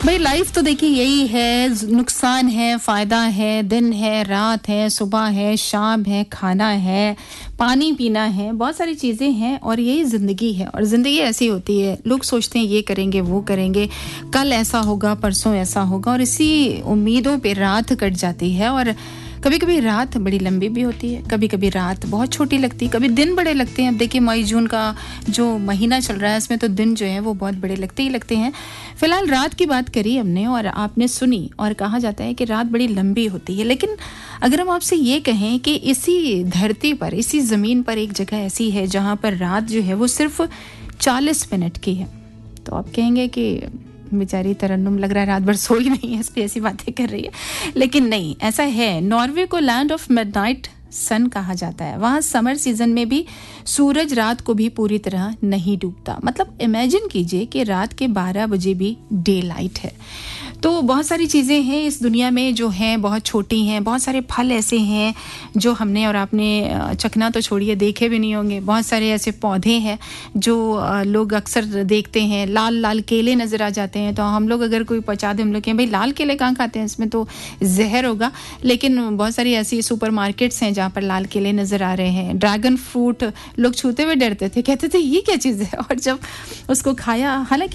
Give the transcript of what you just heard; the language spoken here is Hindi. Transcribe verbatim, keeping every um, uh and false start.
भाई लाइफ तो देखिए यही है, नुकसान है, फायदा है, दिन है, रात है, सुबह है, शाम है, खाना है, पानी पीना है, बहुत सारी चीज़ें हैं और यही ज़िंदगी है। और ज़िंदगी ऐसी होती है, लोग सोचते हैं ये करेंगे वो करेंगे, कल ऐसा होगा, परसों ऐसा होगा, और इसी उम्मीदों पे रात कट जाती है। और कभी कभी रात बड़ी लंबी भी होती है, कभी कभी रात बहुत छोटी लगती है, कभी दिन बड़े लगते हैं। अब देखिए मई जून का जो महीना चल रहा है इसमें तो दिन जो है वो बहुत बड़े लगते ही लगते हैं। फिलहाल रात की बात करी हमने और आपने सुनी, और कहा जाता है कि रात बड़ी लंबी होती है। लेकिन अगर हम आपसे ये कहें कि इसी धरती पर, इसी ज़मीन पर एक जगह ऐसी है जहाँ पर रात जो है वो सिर्फ चालीस मिनट की है, तो आप कहेंगे कि बेचारी तरन्नुम लग रहा है रात भर सोई नहीं है इसलिए ऐसी बातें कर रही है। लेकिन नहीं, ऐसा है। नॉर्वे को लैंड ऑफ मिडनाइट सन कहा जाता है। वहाँ समर सीजन में भी सूरज रात को भी पूरी तरह नहीं डूबता। मतलब इमेजिन कीजिए कि रात के बारह बजे भी डे लाइट है। तो बहुत सारी चीज़ें हैं इस दुनिया में जो हैं बहुत छोटी हैं। बहुत सारे फल ऐसे हैं जो हमने और आपने चखना तो छोड़िए देखे भी नहीं होंगे। बहुत सारे ऐसे पौधे हैं जो लोग अक्सर देखते हैं। लाल लाल केले नज़र आ जाते हैं, तो हम लोग अगर कोई पहुँचा दे, हम लोग कहें भाई लाल केले कहाँ खाते हैं, इसमें तो जहर होगा। लेकिन बहुत सारी ऐसी सुपर मार्केट्स हैं जहाँ पर लाल केले नज़र आ रहे हैं। ड्रैगन फ्रूट लोग छूते हुए डरते थे, कहते थे ये क्या चीज़ है, और जब उसको खाया, हालांकि